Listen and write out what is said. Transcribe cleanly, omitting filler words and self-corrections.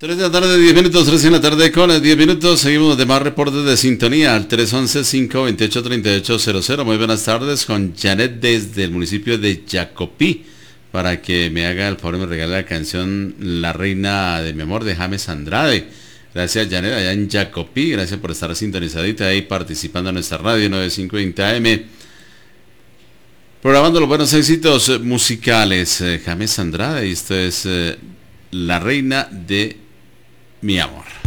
3 de la tarde, 10 minutos, 3 de la tarde con 10 minutos. Seguimos de más reportes de sintonía al 311-528-3800. Muy buenas tardes con Janet desde el municipio de Jacopí. Para que me haga el favor y me regale la canción La Reina de mi Amor de James Andrade. Gracias, Janet, allá en Jacopí. Gracias por estar sintonizadita ahí participando en nuestra radio 9520 AM. Programando los buenos éxitos musicales. James Andrade, y esto es La Reina de mi Amor.